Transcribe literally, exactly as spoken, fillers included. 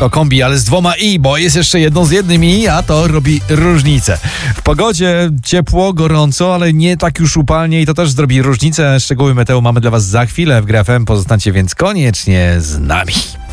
tylko kombi, ale z dwoma i, bo jest jeszcze jedno z jednym i, a to robi różnicę. W pogodzie ciepło, gorąco, ale nie tak już upalnie i to też zrobi różnicę. Szczegóły meteo mamy dla Was za chwilę w Grę F M. Pozostańcie więc koniecznie z nami.